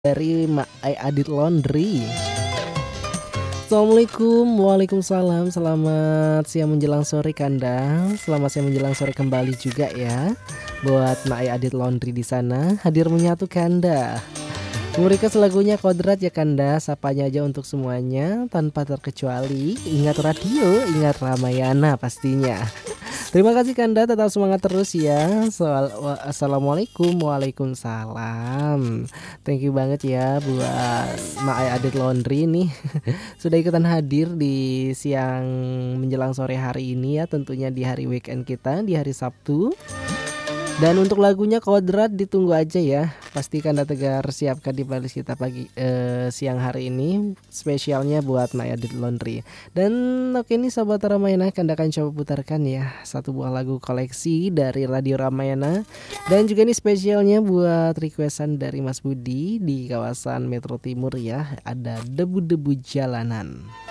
dari Mak Adit Laundry. Assalamualaikum, waalaikumsalam. Selamat siang menjelang sore Kanda. Selamat siang menjelang sore kembali juga ya. Buat Mak Adit Laundry di sana, hadir menyatu Kanda. Memberikan lagunya Kodrat ya Kanda. Sapanya aja untuk semuanya tanpa terkecuali. Ingat radio, ingat Ramayana pastinya. Terima kasih Kanda, tetap semangat terus ya. Assalamualaikum, waalaikumsalam. Thank you banget ya buat Mak Adit Laundry nih. Sudah ikutan hadir di siang menjelang sore hari ini ya. Tentunya di hari weekend kita, di hari Sabtu. Dan untuk lagunya Kodrat ditunggu aja ya. Pasti Kanda Tegar siapkan di playlist kita siang hari ini. Spesialnya buat Mak Adit Laundry. Dan oke nih Sobat Ramayana, Kanda akan coba putarkan ya satu buah lagu koleksi dari Radio Ramayana. Dan juga ini spesialnya buat requestan dari Mas Budi di kawasan Metro Timur ya. Ada Debu-Debu Jalanan.